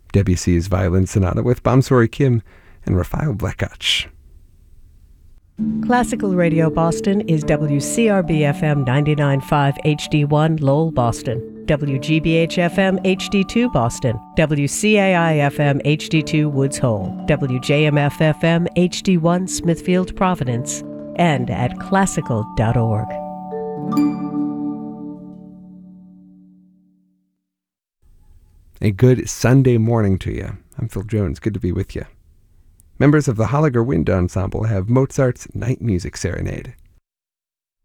Debussy's Violin Sonata with Bamsori Kim and Rafael Blekach. Classical Radio Boston is WCRB-FM 99.5 HD1 Lowell, Boston, WGBH-FM HD2 Boston, WCAI-FM HD2 Woods Hole, WJMF-FM HD1 Smithfield, Providence, and at classical.org. A good Sunday morning to you. I'm Phil Jones. Good to be with you. Members of the Holliger Wind Ensemble have Mozart's Night Music Serenade.